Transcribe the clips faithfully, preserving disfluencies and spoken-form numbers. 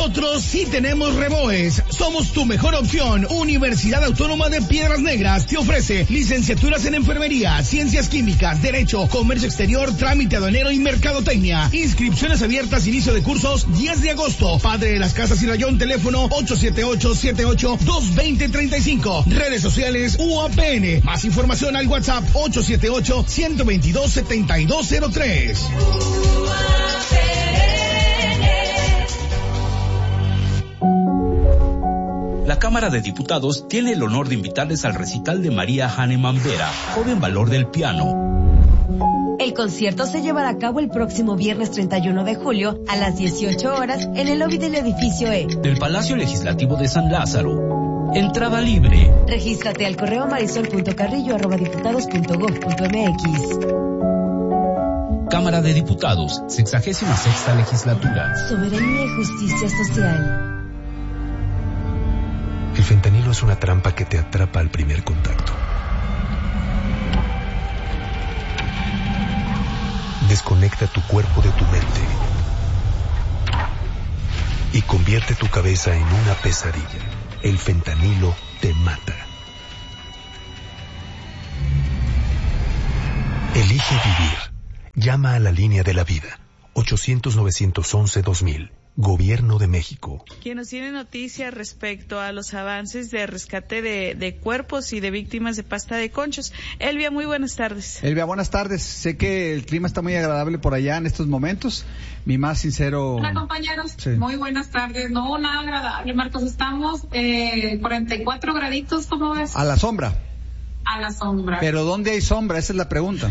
Nosotros sí tenemos reboes. Somos tu mejor opción. Universidad Autónoma de Piedras Negras te ofrece licenciaturas en enfermería, ciencias químicas, derecho, comercio exterior, trámite aduanero y mercadotecnia. Inscripciones abiertas, inicio de cursos diez de agosto. Padre de las Casas y Rayón, teléfono ocho siete ocho, siete ocho dos dos cero tres cinco. Redes sociales U A P N. Más información al WhatsApp ocho siete ocho, uno dos dos, siete dos cero tres. La Cámara de Diputados tiene el honor de invitarles al recital de María Hahnemann Vera, joven valor del piano. El concierto se llevará a cabo el próximo viernes treinta y uno de julio a las dieciocho horas en el lobby del edificio E del Palacio Legislativo de San Lázaro. Entrada libre. Regístrate al correo marisol.carrillo arroba diputados punto gob punto mx. Cámara de Diputados, sexagésima sexta legislatura. Soberanía y justicia social. El fentanilo es una trampa que te atrapa al primer contacto. Desconecta tu cuerpo de tu mente y convierte tu cabeza en una pesadilla. El fentanilo te mata. Elige vivir. Llama a la línea de la vida. ochocientos, novecientos once, dos mil. Gobierno de México. Quien nos tiene noticias respecto a los avances de rescate de, de cuerpos y de víctimas de pasta de conchos. Elvia, muy buenas tardes. Elvia, buenas tardes. Sé que el clima está muy agradable por allá en estos momentos. Mi más sincero... Hola, compañeros. Sí. Muy buenas tardes. No, nada agradable, Marcos. Estamos eh, cuarenta y cuatro graditos, ¿cómo ves? A la sombra. A la sombra. Pero ¿dónde hay sombra? Esa es la pregunta.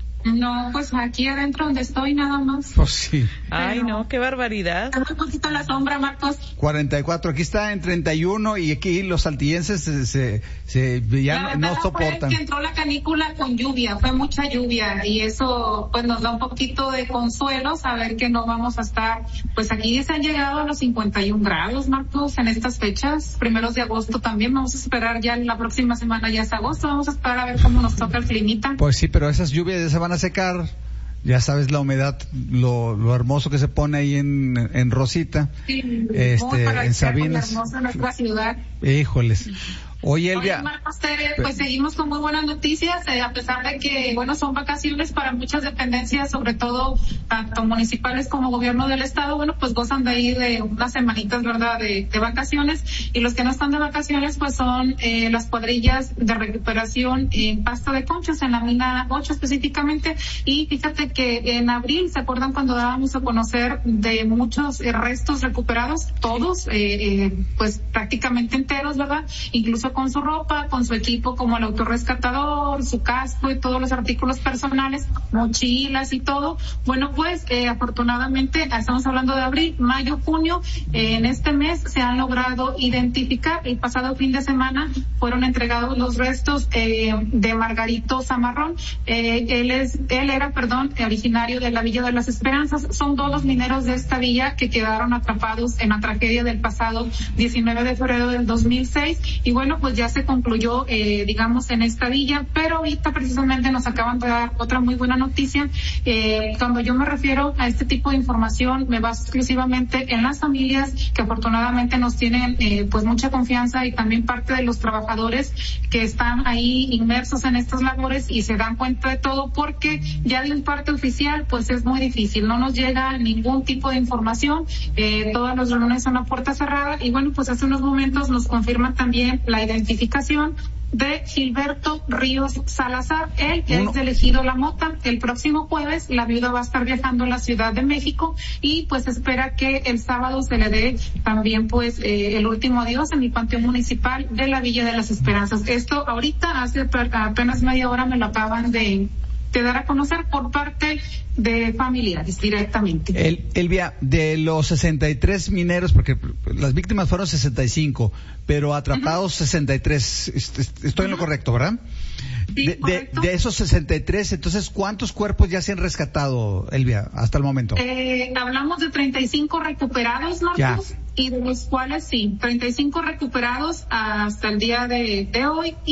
No, pues aquí adentro donde estoy nada más. Pues sí. Ay, no, qué barbaridad. Un poquito la sombra, Marcos. cuarenta y cuatro, aquí está en treinta y uno y aquí los saltillenses se, se, se ya no soportan. Fue que entró la canícula con lluvia, fue mucha lluvia y eso pues nos da un poquito de consuelo saber que no vamos a estar, pues aquí se han llegado a los cincuenta y un grados, Marcos, en estas fechas, primeros de agosto también, vamos a esperar ya la próxima semana ya es agosto, vamos a esperar a ver cómo nos toca el climita. Pues sí, pero esas lluvias ya se van a secar, ya sabes la humedad, lo, lo hermoso que se pone ahí en, en Rosita, sí, este, en Sabinas. Hermosa nuestra ciudad. Híjoles. Oye, Elvia. Oye, Marcos, pues seguimos con muy buenas noticias, eh, a pesar de que, bueno, son vacaciones para muchas dependencias, sobre todo tanto municipales como gobierno del estado, bueno, pues gozan de ahí de unas semanitas, ¿verdad?, de, de vacaciones, y los que no están de vacaciones, pues son eh, las cuadrillas de recuperación en pasta de conchos, en la mina ocho específicamente, y fíjate que en abril, ¿se acuerdan cuando dábamos a conocer de muchos eh, restos recuperados? Todos, eh, eh, pues prácticamente enteros, ¿verdad?, incluso con su ropa, con su equipo como el autorrescatador, su casco y todos los artículos personales, mochilas y todo. Bueno, pues eh, afortunadamente, estamos hablando de abril, mayo, junio, eh, en este mes se han logrado identificar. El pasado fin de semana fueron entregados los restos eh, de Margarito Zamarrón. Eh, él es, él era, perdón, originario de la Villa de las Esperanzas. Son dos los mineros de esta villa que quedaron atrapados en la tragedia del pasado diecinueve de febrero del dos mil seis. Y bueno, pues ya se concluyó, eh, digamos, en esta villa, pero ahorita precisamente nos acaban de dar otra muy buena noticia. Eh, cuando yo me refiero a este tipo de información, me baso exclusivamente en las familias que afortunadamente nos tienen, eh, pues mucha confianza, y también parte de los trabajadores que están ahí inmersos en estas labores y se dan cuenta de todo, porque ya de un parte oficial, pues es muy difícil, no nos llega ningún tipo de información, eh, todas las reuniones son a puerta cerrada, y bueno, pues hace unos momentos nos confirman también la identificación de Gilberto Ríos Salazar. Él Uno. es del Ejido La Mota. El próximo jueves la viuda va a estar viajando a la Ciudad de México y pues espera que el sábado se le dé también pues eh, el último adiós en el Panteón Municipal de la Villa de las Esperanzas. Esto ahorita, hace apenas media hora, me lo acaban de, de dar a conocer por parte de familiares directamente. El, Elvia, de los sesenta y tres mineros, porque las víctimas fueron sesenta y cinco, pero atrapados uh-huh. sesenta y tres, estoy uh-huh. en lo correcto, ¿verdad? Sí, de, de, de esos sesenta y tres, entonces, ¿cuántos cuerpos ya se han rescatado, Elvia, hasta el momento? Eh, hablamos de treinta y cinco recuperados, Marcos, ya. Y de los cuales sí, treinta y cinco recuperados hasta el día de, de hoy, y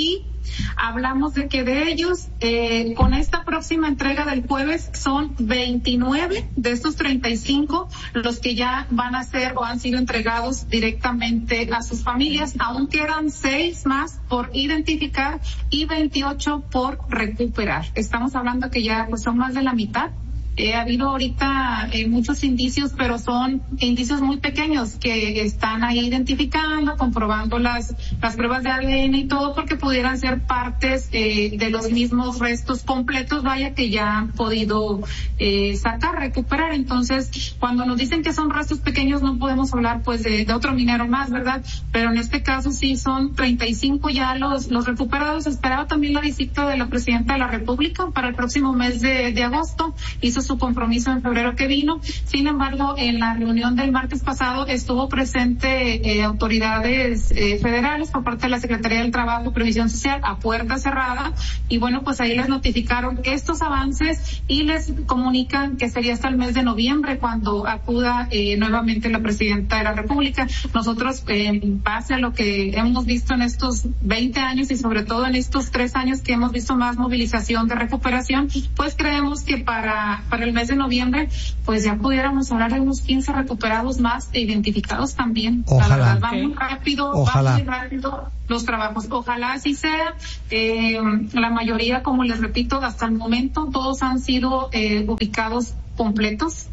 hablamos de que de ellos, eh, con esta próxima entrega del jueves, son veintinueve de estos treinta y cinco los que ya van a ser o han sido entregados directamente a sus familias. Aún quedan seis más por identificar y veintiocho por recuperar. Estamos hablando que ya pues son más de la mitad. Eh, ha habido ahorita eh, muchos indicios, pero son indicios muy pequeños que están ahí identificando, comprobando las las pruebas de A D N y todo, porque pudieran ser partes eh, de los mismos restos completos, vaya, que ya han podido eh, sacar, recuperar. Entonces, cuando nos dicen que son restos pequeños, no podemos hablar pues de, de otro minero más, ¿verdad? Pero en este caso sí son treinta y cinco ya los los recuperados. Esperaba también la visita de la Presidenta de la República para el próximo mes de, de agosto. Hizo su compromiso en febrero que vino. Sin embargo, en la reunión del martes pasado estuvo presente eh, autoridades eh, federales por parte de la Secretaría del Trabajo y Previsión Social a puerta cerrada, y bueno, pues ahí les notificaron estos avances y les comunican que sería hasta el mes de noviembre cuando acuda eh, nuevamente la Presidenta de la República. Nosotros, eh, en base a lo que hemos visto en estos veinte años y sobre todo en estos tres años que hemos visto más movilización de recuperación, pues creemos que para para el mes de noviembre, pues ya pudiéramos hablar de unos quince recuperados más e identificados también. Ojalá. La verdad, va muy rápido, Ojalá. va muy rápido los trabajos. Ojalá así sea. Eh, la mayoría, como les repito, hasta el momento todos han sido eh, ubicados completos,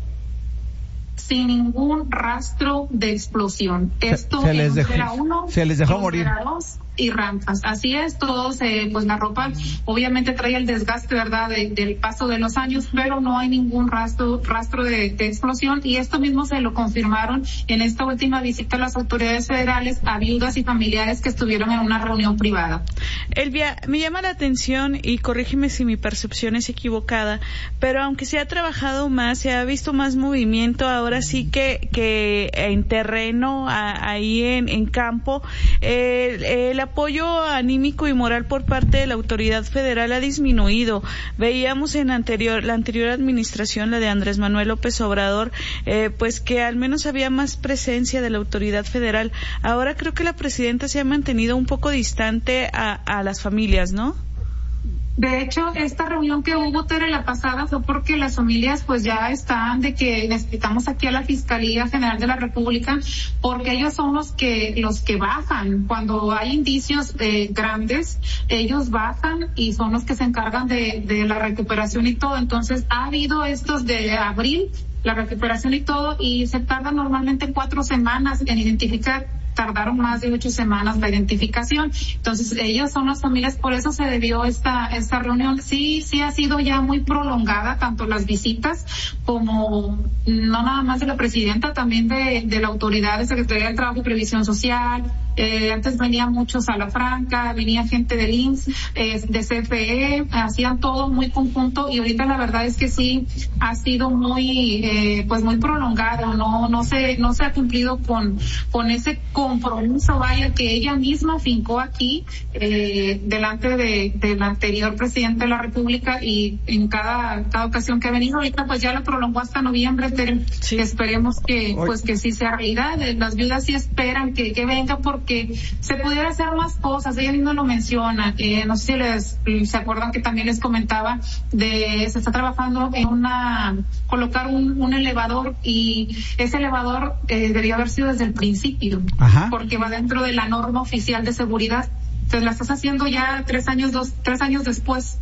sin ningún rastro de explosión. Esto se, se les dejó, era uno, se les dejó morir. Dos, y rampas. Así es, todos, eh, pues la ropa obviamente trae el desgaste, ¿verdad?, de, del paso de los años, pero no hay ningún rastro rastro de, de explosión, y esto mismo se lo confirmaron en esta última visita a las autoridades federales a viudas y familiares que estuvieron en una reunión privada. Elvia, me llama la atención, y corrígeme si mi percepción es equivocada, pero aunque se ha trabajado más, se ha visto más movimiento, ahora sí que, que en terreno, a, ahí en, en campo, eh, el apoyo anímico y moral por parte de la autoridad federal ha disminuido. Veíamos en anterior, la anterior administración, la de Andrés Manuel López Obrador, eh, pues que al menos había más presencia de la autoridad federal. Ahora creo que la presidenta se ha mantenido un poco distante a, a las familias, ¿no? De hecho, esta reunión que hubo, Tere, la pasada, fue porque las familias pues ya están de que necesitamos aquí a la Fiscalía General de la República, porque ellos son los que los que bajan cuando hay indicios eh, grandes. Ellos bajan y son los que se encargan de, de la recuperación y todo. Entonces ha habido estos de abril, la recuperación y todo, y se tarda normalmente cuatro semanas en identificar. Tardaron más de ocho semanas la identificación. Entonces, ellos son las familias, por eso se debió esta esta reunión. Sí, sí ha sido ya muy prolongada, tanto las visitas como, no nada más de la presidenta, también de, de la autoridad de Secretaría del Trabajo y Previsión Social. Eh, antes venía mucho Salafranca, venía gente del I M S S, eh, de C F E, hacían todo muy conjunto, y ahorita la verdad es que sí ha sido muy, eh, pues muy prolongado, no, no se, no se ha cumplido con, con ese compromiso, vaya, que ella misma fincó aquí, eh, delante de, del anterior presidente de la República, y en cada, cada ocasión que ha venido. Ahorita pues ya lo prolongó hasta noviembre, pero sí. Esperemos que, pues que sí sea realidad. Las viudas sí esperan que, que venga, porque que se pudiera hacer más cosas. Ella misma lo menciona, eh, no sé si les se acuerdan que también les comentaba de se está trabajando en una colocar un, un elevador, y ese elevador eh, debió haber sido desde el principio. Ajá. Porque va dentro de la norma oficial de seguridad. Entonces la estás haciendo ya tres años dos tres años después.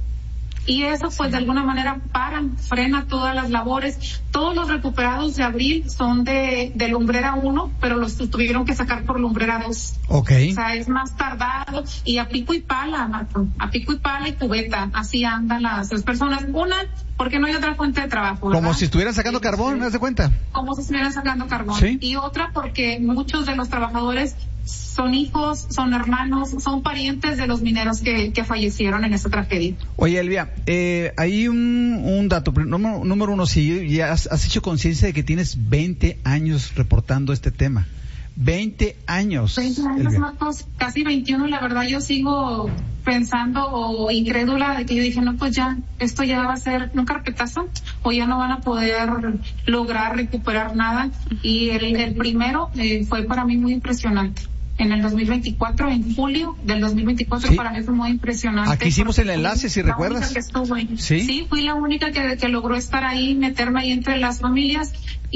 Y eso pues de alguna manera paran, frena todas las labores. Todos los recuperados de abril son de, de lumbrera uno, pero los tuvieron que sacar por lumbrera dos. Okay. O sea, es más tardado, y a pico y pala, Marco, a pico y pala y cubeta, así andan las, las personas. Una, porque no hay otra fuente de trabajo, ¿verdad? Como si estuvieran sacando carbón, ¿me das de cuenta? Como si estuvieran sacando carbón. ¿Sí? Y otra, porque muchos de los trabajadores son hijos, son hermanos, son parientes de los mineros que, que fallecieron en esta tragedia. Oye, Elvia, eh, hay un, un dato. Número, número uno, si ya has, has hecho conciencia de que tienes veinte años reportando este tema. veinte años. veinte años, Marcos, casi veintiuno, la verdad yo sigo pensando o incrédula de que yo dije, no, pues ya, esto ya va a ser un carpetazo, o ya no van a poder lograr recuperar nada. Y el, el primero eh, fue para mí muy impresionante. en el dos mil veinticuatro, en julio del dos mil veinticuatro, sí. Para mí fue muy impresionante. Aquí hicimos el enlace, si recuerdas. Sí. Sí, fui la única que, que logró estar ahí, meterme ahí entre las familias,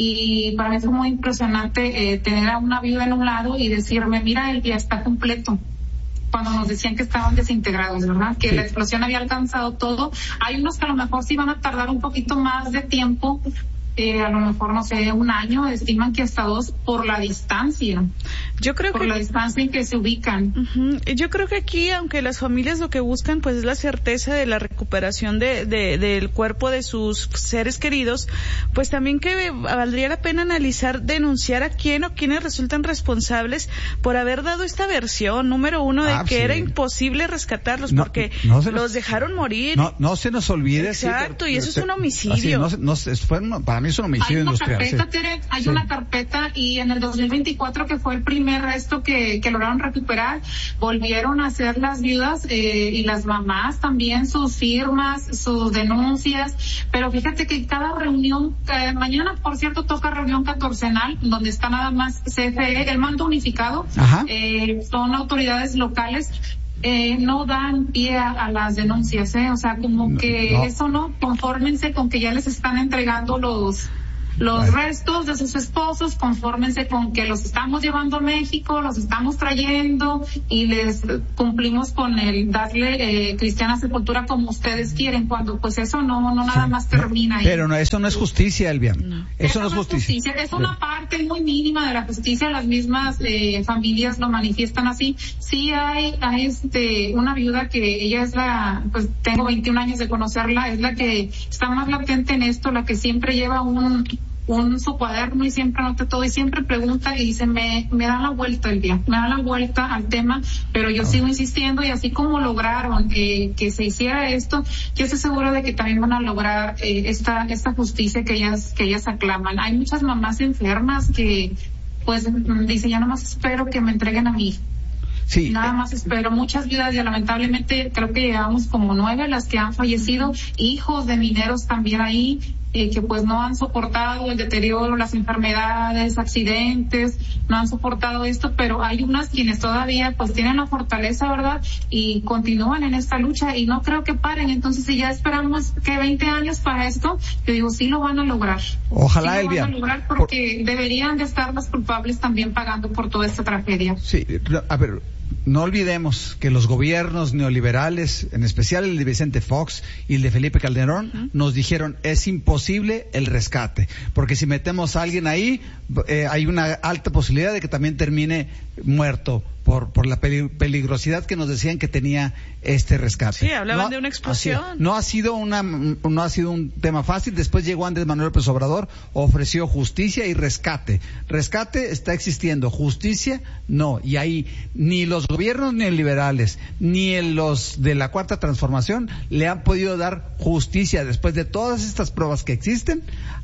y para mí fue muy impresionante eh, tener a una viuda en un lado y decirme, mira, el día está completo. Cuando nos decían que estaban desintegrados, ¿verdad? Que sí. La explosión había alcanzado todo. Hay unos que a lo mejor sí van a tardar un poquito más de tiempo, eh, a lo mejor, no sé, un año, estiman que hasta dos, por la distancia. Yo creo por que... la distancia en que se ubican. Uh-huh. Yo creo que aquí, aunque las familias lo que buscan, pues es la certeza de la recuperación de, de, del cuerpo de sus seres queridos, pues también que valdría la pena analizar, denunciar a quién o quiénes resultan responsables por haber dado esta versión, número uno, de ah, que sí. Era imposible rescatarlos, no, porque no los, los dejaron morir. No, no se nos olvide. Exacto, sí, y eso es un homicidio. Así, no, no, fue una, para mí es un homicidio hay una industrial. Carpeta, sí. Tere, hay sí. una carpeta, y en el dos mil veinticuatro, que fue el primer resto que, que lograron recuperar, volvieron a hacer las viudas eh, y las mamás también sus firmas, sus denuncias, pero fíjate que cada reunión, eh, mañana por cierto toca reunión catorcenal, donde está nada más C F E, el mando unificado, eh, son autoridades locales. Eh, no dan pie a, a las denuncias, ¿eh? O sea, como no, que no. Eso no, confórmense con que ya les están entregando los los bueno. restos de sus esposos, confórmense con que los estamos llevando a México, los estamos trayendo y les cumplimos con el darle eh, cristiana sepultura como ustedes quieren, cuando pues eso no no nada más termina ahí. Pero no, eso no es justicia, Elvia. No. Eso, eso no es justicia. justicia. Es una parte muy mínima de la justicia, las mismas eh, familias lo manifiestan así. Sí hay, hay este una viuda que ella es la, pues tengo veintiún años de conocerla, es la que está más latente en esto, la que siempre lleva un un su cuaderno y siempre anota todo y siempre pregunta y dice, me, me dan la vuelta el día, me dan la vuelta al tema, pero yo oh. sigo insistiendo, y así como lograron eh, que se hiciera esto, yo estoy segura de que también van a lograr eh, esta esta justicia que ellas que ellas aclaman. Hay muchas mamás enfermas que pues dicen, ya nomás espero que me entreguen a mí. Sí. Nada más espero. Muchas vidas, y lamentablemente creo que llevamos como nueve las que han fallecido, hijos de mineros también ahí, eh, que pues no han soportado el deterioro, las enfermedades, accidentes, no han soportado esto, pero hay unas quienes todavía pues tienen la fortaleza, ¿verdad? Y continúan en esta lucha y no creo que paren. Entonces, si ya esperamos que veinte años para esto, yo digo, sí lo van a lograr. Ojalá, sí Elvia. Lo van a lograr porque por... deberían de estar los culpables también pagando por toda esta tragedia. Sí, a ver, no olvidemos que los gobiernos neoliberales, en especial el de Vicente Fox y el de Felipe Calderón, uh-huh. nos dijeron, es imposible el rescate, porque si metemos a alguien ahí, eh, hay una alta posibilidad de que también termine muerto por por la peligrosidad que nos decían que tenía este rescate. Sí, hablaban no, de una explosión. Así, no ha sido una no ha sido un tema fácil. Después llegó Andrés Manuel López Obrador, ofreció justicia y rescate. Rescate está existiendo, justicia no, y ahí ni los gobiernos neoliberales ni los de la Cuarta Transformación le han podido dar justicia después de todas estas pruebas que existen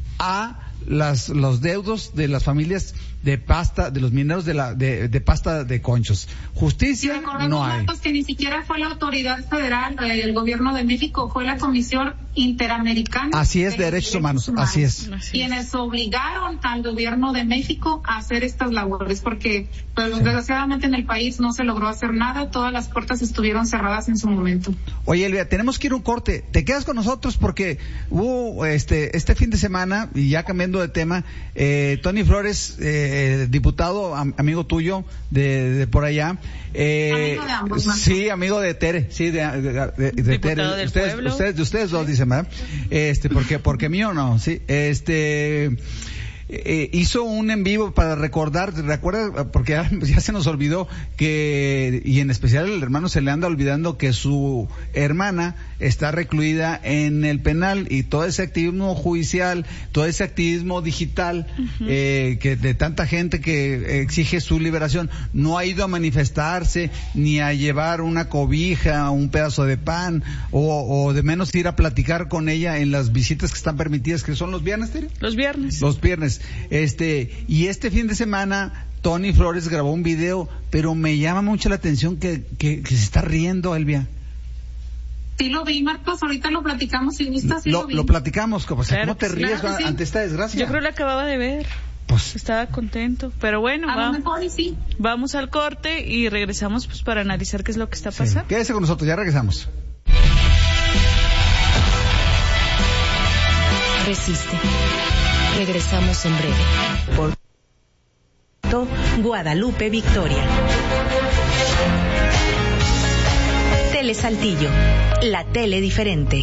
a las los deudos de las familias de pasta, de los mineros de la de, de pasta de conchos. Justicia no hay. Que ni siquiera fue la autoridad federal, eh, el gobierno de México, fue la Comisión Interamericana. Así es, de Derechos Humanos, humanos. Así es. Quienes obligaron al gobierno de México a hacer estas labores, porque pues, sí. desgraciadamente en el país no se logró hacer nada, todas las puertas estuvieron cerradas en su momento. Oye, Elvia, tenemos que ir a un corte. ¿Te quedas con nosotros? Porque hubo este este fin de semana, y ya cambiando de tema, eh, Tony Flores, eh, Eh, diputado, am, amigo tuyo de, de por allá, eh, amigo de ambos, ¿no? Sí, amigo de Tere, sí, de, de, de, de Tere, del ustedes, pueblo. ustedes, de ustedes dos dicen, ¿verdad? Este, porque, porque mío no, sí, este, eh, hizo un en vivo para recordar, recuerda, porque ya, ya se nos olvidó que, y en especial el hermano se le anda olvidando que su hermana está recluida en el penal, y todo ese activismo judicial, todo ese activismo digital, uh-huh. eh, que de tanta gente que exige su liberación, no ha ido a manifestarse, ni a llevar una cobija, un pedazo de pan, o, o de menos ir a platicar con ella en las visitas que están permitidas, que son los viernes, ¿Tere? Los viernes. Los viernes. Este, y este fin de semana Tony Flores grabó un video, pero me llama mucho la atención que, que, que se está riendo, Elvia. Sí lo vi, Marcos, ahorita lo platicamos, si gustas, sí lo, lo vi. Lo platicamos, o sea, claro, ¿cómo te ríes claro, sí. ante esta desgracia? Yo creo que lo acababa de ver. Pues estaba contento, pero bueno, a vamos, lo mejor y sí. Vamos al corte y regresamos pues para analizar qué es lo que está pasando. Sí. Quédese con nosotros, ya regresamos. Resiste. Regresamos en breve. Por Guadalupe Victoria. Tele Saltillo, la tele diferente.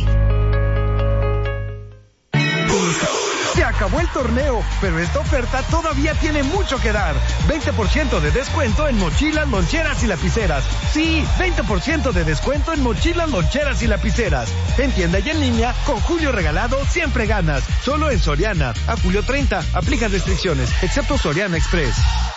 Se acabó el torneo, pero esta oferta todavía tiene mucho que dar. veinte por ciento de descuento en mochilas, loncheras y lapiceras. Sí, veinte por ciento de descuento en mochilas, loncheras y lapiceras. En tienda y en línea, con Julio Regalado siempre ganas. Solo en Soriana. A julio treinta, aplican restricciones, excepto Soriana Express.